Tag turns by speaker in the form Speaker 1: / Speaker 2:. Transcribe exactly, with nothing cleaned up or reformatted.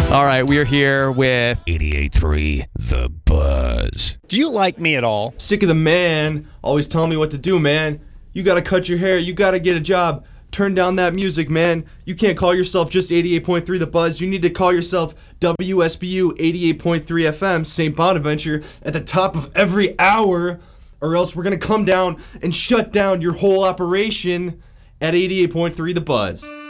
Speaker 1: All right, we are here with eighty-eight point three The Buzz.
Speaker 2: Do you like me at all?
Speaker 3: Sick of the man always telling me what to do, man. You gotta cut your hair. You gotta get a job. Turn down that music, man. You can't call yourself just eighty-eight point three The Buzz. You need to call yourself W S B U eighty-eight point three F M, Saint Bonaventure, at the top of every hour, or else we're gonna come down and shut down your whole operation at eighty-eight point three The Buzz.